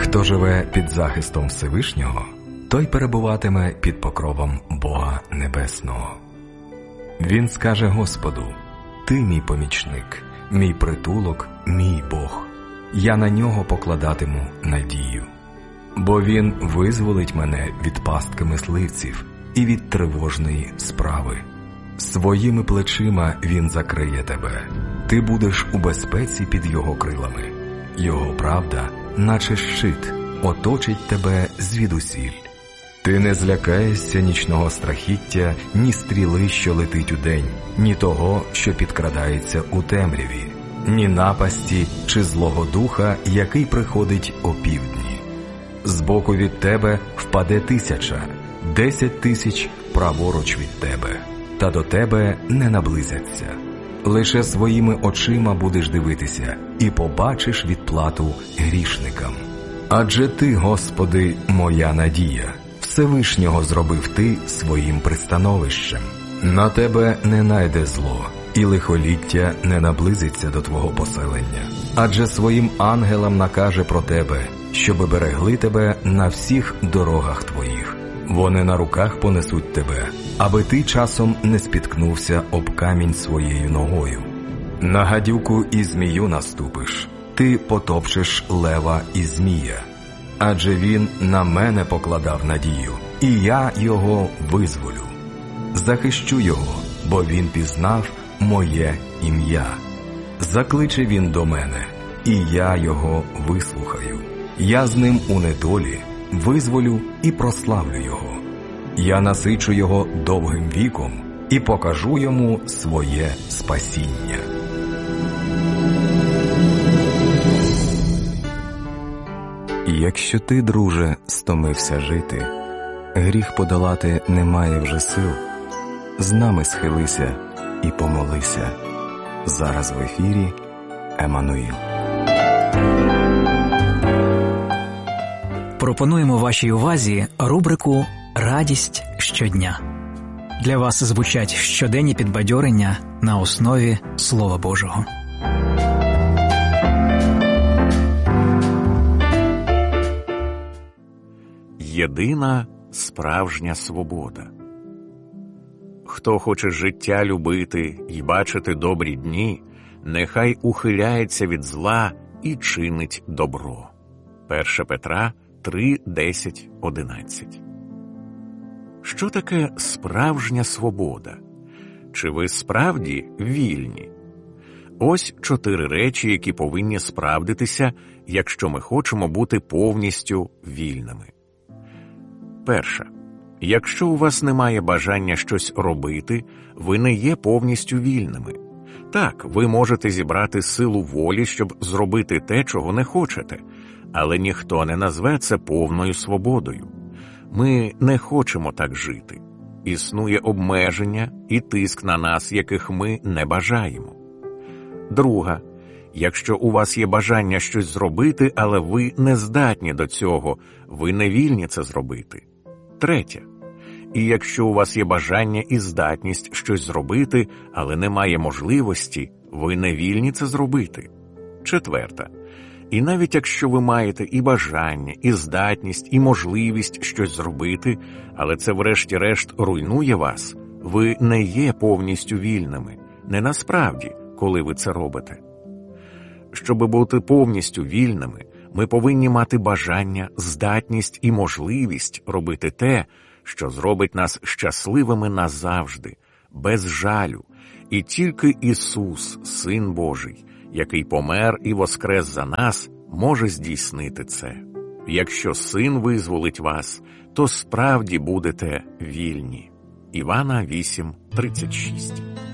Хто живе під захистом Всевишнього, той перебуватиме під покровом Бога Небесного. Він скаже Господу: «Ти мій помічник, мій притулок, мій Бог. Я на нього покладатиму надію. Бо він визволить мене від пастки мисливців і від тривожної справи. Своїми плечима він закриє тебе. Ти будеш у безпеці під його крилами. Його правда, наче щит, оточить тебе звідусіль. Ти не злякаєшся нічного страхіття, ні стріли, що летить удень, ні того, що підкрадається у темряві, ні напасті чи злого духа, який приходить опівдні. Збоку від тебе впаде 1000, 10 000 праворуч від тебе, та до тебе не наблизяться. Лише своїми очима будеш дивитися і побачиш відплату грішникам. Адже ти, Господи, моя надія, Всевишнього зробив ти своїм пристановищем. На тебе не найде зло, і лихоліття не наблизиться до твого поселення. Адже своїм ангелам накаже про тебе, щоби берегли тебе на всіх дорогах твоїх. Вони на руках понесуть тебе, аби ти часом не спіткнувся об камінь своєю ногою. На гадюку і змію наступиш, ти потопчеш лева і змія. Адже він на мене покладав надію, і я його визволю. Захищу його, бо він пізнав моє ім'я. Закличе він до мене, і я його вислухаю. Я з ним у недолі визволю і прославлю його. Я насичу його довгим віком і покажу йому своє спасіння. Якщо ти, друже, стомився жити, гріх подолати немає вже сил, з нами схилися і помолися. Зараз в ефірі Еммануїл. Пропонуємо вашій увазі рубрику «Радість щодня». Для вас звучать щоденні підбадьорення на основі Слова Божого. Єдина справжня свобода. Хто хоче життя любити й бачити добрі дні, нехай ухиляється від зла і чинить добро. 1 Петра 3, 10, 11. Що таке справжня свобода? Чи ви справді вільні? Ось 4 речі, які повинні справдитися, якщо ми хочемо бути повністю вільними. Перше. Якщо у вас немає бажання щось робити, ви не є повністю вільними. Так, ви можете зібрати силу волі, щоб зробити те, чого не хочете, але ніхто не назве це повною свободою. Ми не хочемо так жити. Існує обмеження і тиск на нас, яких ми не бажаємо. Друге. Якщо у вас є бажання щось зробити, але ви не здатні до цього, ви не вільні це зробити. Третє. І якщо у вас є бажання і здатність щось зробити, але немає можливості, ви не вільні це зробити. Четверте. І навіть якщо ви маєте і бажання, і здатність, і можливість щось зробити, але це врешті-решт руйнує вас, ви не є повністю вільними, не насправді, коли ви це робите. Щоби бути повністю вільними, ми повинні мати бажання, здатність і можливість робити те, що зробить нас щасливими назавжди, без жалю, і тільки Ісус, Син Божий, який помер і воскрес за нас, може здійснити це. Якщо Син визволить вас, то справді будете вільні. Івана 8:36.